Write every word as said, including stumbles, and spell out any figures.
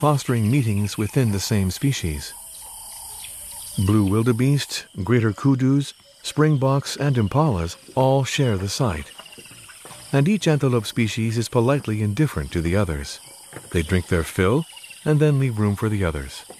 fostering meetings within the same species. Blue wildebeest, greater kudus, springboks, and impalas all share the site. And each antelope species is politely indifferent to the others. They drink their fill and then leave room for the others.